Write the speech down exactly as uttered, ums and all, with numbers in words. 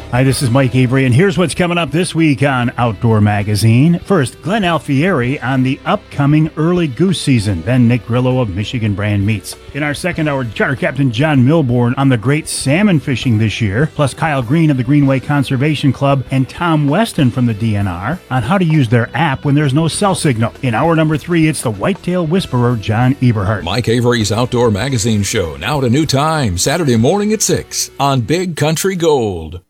Hi, this is Mike Avery, and here's what's coming up this week on Outdoor Magazine. First, Glenn Alfieri on the upcoming early goose season, then Nick Grillo of Michigan Brand Meats. In our second hour, Charter Captain John Milborn on the great salmon fishing this year, plus Kyle Green of the Greenway Conservation Club and Tom Weston from the D N R on how to use their app when there's no cell signal. In hour number three, it's the whitetail whisperer, John Eberhardt. Mike Avery's Outdoor Magazine show, now at a new time, Saturday morning at six on Big Country Gold.